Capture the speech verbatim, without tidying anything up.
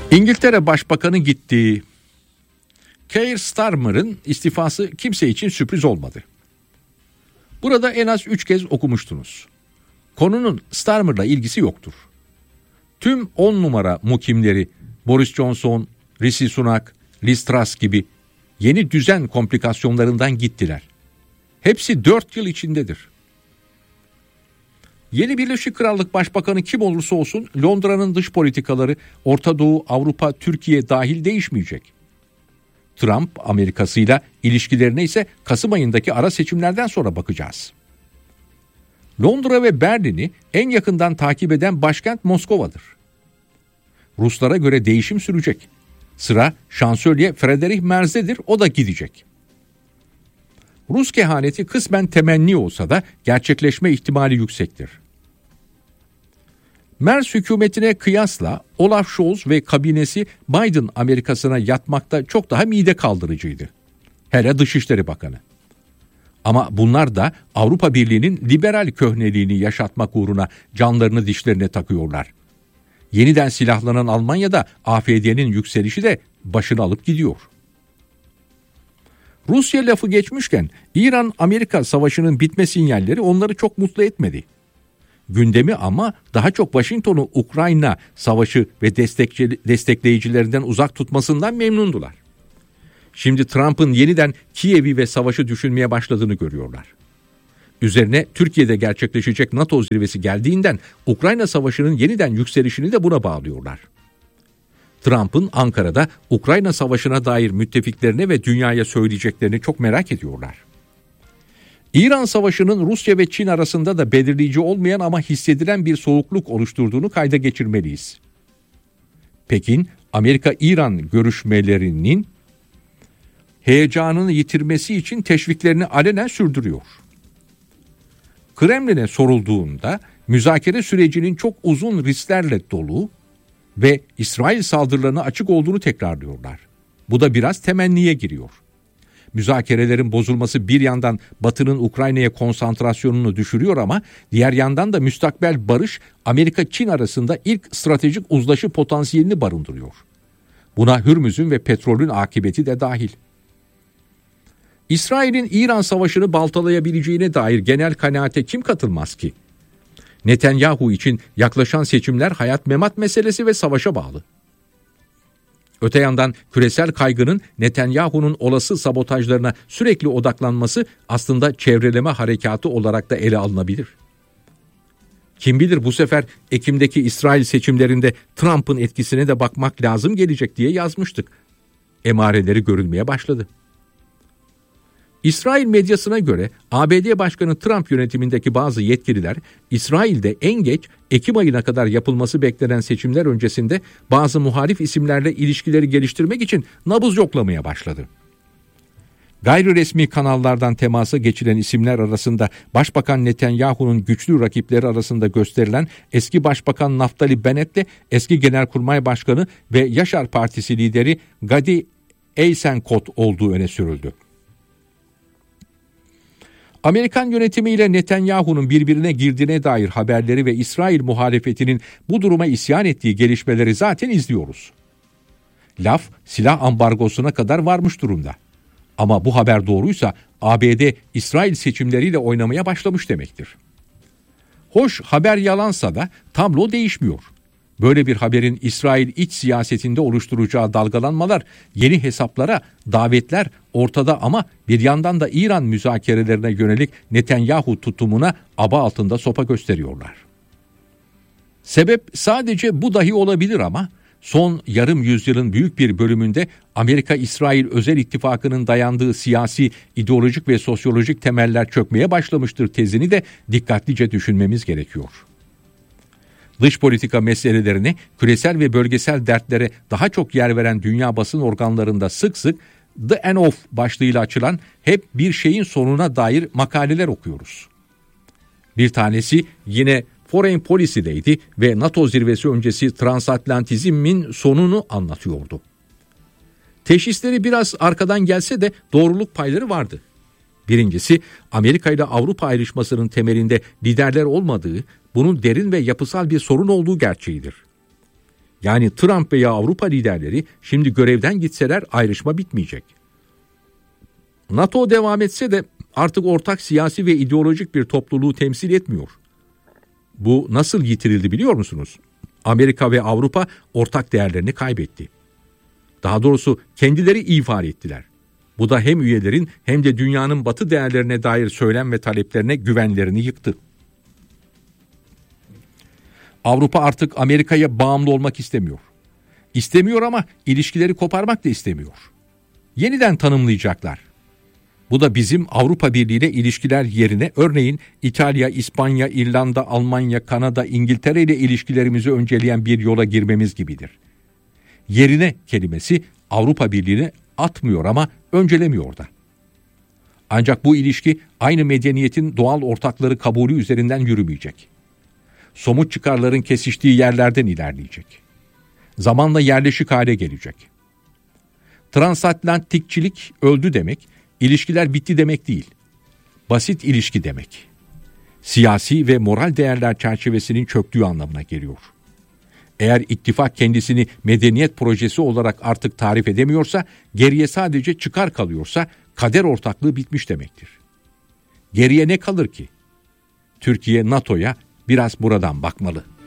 İngiltere Başbakanı gitti. Keir Starmer'ın istifası kimse için sürpriz olmadı. Burada en az üç kez okumuştunuz. Konunun Starmer'la ilgisi yoktur. Tüm on numara muhimleri Boris Johnson, Rishi Sunak, Liz Truss gibi yeni düzen komplikasyonlarından gittiler. Hepsi dört yıl içindedir. Yeni Birleşik Krallık Başbakanı kim olursa olsun Londra'nın dış politikaları Orta Doğu, Avrupa, Türkiye dahil değişmeyecek. Trump Amerika'sıyla ilişkilerine ise Kasım ayındaki ara seçimlerden sonra bakacağız. Londra ve Berlin'i en yakından takip eden başkent Moskova'dır. Ruslara göre değişim sürecek. Sıra Şansölye Friedrich Merz'dedir, o da gidecek. Rus kehaneti kısmen temenni olsa da gerçekleşme ihtimali yüksektir. Merz hükümetine kıyasla Olaf Scholz ve kabinesi Biden Amerikasına yatmakta çok daha mide kaldırıcıydı. Hele Dışişleri Bakanı. Ama bunlar da Avrupa Birliği'nin liberal köhneliğini yaşatmak uğruna canlarını dişlerine takıyorlar. Yeniden silahlanan Almanya'da A F D'nin yükselişi de başını alıp gidiyor. Rusya lafı geçmişken İran-Amerika savaşının bitme sinyalleri onları çok mutlu etmedi. Gündemi ama daha çok Washington'u Ukrayna savaşı ve destekleyicilerinden uzak tutmasından memnundular. Şimdi Trump'ın yeniden Kiev'i ve savaşı düşünmeye başladığını görüyorlar. Üzerine Türkiye'de gerçekleşecek NATO zirvesi geldiğinden Ukrayna savaşının yeniden yükselişini de buna bağlıyorlar. Trump'ın Ankara'da Ukrayna savaşına dair müttefiklerine ve dünyaya söyleyeceklerini çok merak ediyorlar. İran savaşının Rusya ve Çin arasında da belirleyici olmayan ama hissedilen bir soğukluk oluşturduğunu kayda geçirmeliyiz. Pekin, Amerika-İran görüşmelerinin heyecanını yitirmesi için teşviklerini alenen sürdürüyor. Kremlin'e sorulduğunda müzakere sürecinin çok uzun risklerle dolu ve İsrail saldırılarına açık olduğunu tekrarlıyorlar. Bu da biraz temenniye giriyor. Müzakerelerin bozulması bir yandan Batı'nın Ukrayna'ya konsantrasyonunu düşürüyor ama diğer yandan da müstakbel barış Amerika-Çin arasında ilk stratejik uzlaşı potansiyelini barındırıyor. Buna Hürmüz'ün ve petrolün akıbeti de dahil. İsrail'in İran savaşını baltalayabileceğine dair genel kanaate kim katılmaz ki? Netanyahu için yaklaşan seçimler hayat memat meselesi ve savaşa bağlı. Öte yandan küresel kaygının Netanyahu'nun olası sabotajlarına sürekli odaklanması aslında çevreleme harekatı olarak da ele alınabilir. Kim bilir bu sefer Ekim'deki İsrail seçimlerinde Trump'ın etkisine de bakmak lazım gelecek diye yazmıştık. Emareleri görülmeye başladı. İsrail medyasına göre A B D Başkanı Trump yönetimindeki bazı yetkililer İsrail'de en geç Ekim ayına kadar yapılması beklenen seçimler öncesinde bazı muhalif isimlerle ilişkileri geliştirmek için nabız yoklamaya başladı. Gayri resmi kanallardan temasa geçilen isimler arasında Başbakan Netanyahu'nun güçlü rakipleri arasında gösterilen eski Başbakan Naftali Bennett'le eski Genelkurmay Başkanı ve Yaşar Partisi lideri Gadi Eisenkot olduğu öne sürüldü. Amerikan yönetimiyle Netanyahu'nun birbirine girdiğine dair haberleri ve İsrail muhalefetinin bu duruma isyan ettiği gelişmeleri zaten izliyoruz. Laf silah ambargosuna kadar varmış durumda. Ama bu haber doğruysa A B D İsrail seçimleriyle oynamaya başlamış demektir. Hoş haber yalansa da tablo değişmiyor. Böyle bir haberin İsrail iç siyasetinde oluşturacağı dalgalanmalar, yeni hesaplara, davetler ortada ama bir yandan da İran müzakerelerine yönelik Netanyahu tutumuna aba altında sopa gösteriyorlar. Sebep sadece bu dahi olabilir ama son yarım yüzyılın büyük bir bölümünde Amerika-İsrail özel ittifakının dayandığı siyasi, ideolojik ve sosyolojik temeller çökmeye başlamıştır tezini de dikkatlice düşünmemiz gerekiyor. Dış politika meselelerini küresel ve bölgesel dertlere daha çok yer veren dünya basın organlarında sık sık The End of başlığıyla açılan hep bir şeyin sonuna dair makaleler okuyoruz. Bir tanesi yine Foreign Policy'deydi ve NATO zirvesi öncesi transatlantizmin sonunu anlatıyordu. Teşhisleri biraz arkadan gelse de doğruluk payları vardı. Birincisi, Amerika ile Avrupa ayrışmasının temelinde liderler olmadığı, bunun derin ve yapısal bir sorun olduğu gerçeğidir. Yani Trump veya Avrupa liderleri şimdi görevden gitseler ayrışma bitmeyecek. NATO devam etse de artık ortak siyasi ve ideolojik bir topluluğu temsil etmiyor. Bu nasıl yitirildi biliyor musunuz? Amerika ve Avrupa ortak değerlerini kaybetti. Daha doğrusu kendileri ifade ettiler. Bu da hem üyelerin hem de dünyanın batı değerlerine dair söylem ve taleplerine güvenlerini yıktı. Avrupa artık Amerika'ya bağımlı olmak istemiyor. İstemiyor ama ilişkileri koparmak da istemiyor. Yeniden tanımlayacaklar. Bu da bizim Avrupa Birliği ile ilişkiler yerine örneğin İtalya, İspanya, İrlanda, Almanya, Kanada, İngiltere ile ilişkilerimizi önceleyen bir yola girmemiz gibidir. Yerine kelimesi Avrupa Birliği'ne atmıyor ama öncelemiyor da. Ancak bu ilişki aynı medeniyetin doğal ortakları kabulü üzerinden yürümeyecek. Somut çıkarların kesiştiği yerlerden ilerleyecek. Zamanla yerleşik hale gelecek. Transatlantikçilik öldü demek, ilişkiler bitti demek değil. Basit ilişki demek. Siyasi ve moral değerler çerçevesinin çöktüğü anlamına geliyor. Eğer ittifak kendisini medeniyet projesi olarak artık tarif edemiyorsa, geriye sadece çıkar kalıyorsa, kader ortaklığı bitmiş demektir. Geriye ne kalır ki? Türkiye NATO'ya biraz buradan bakmalı.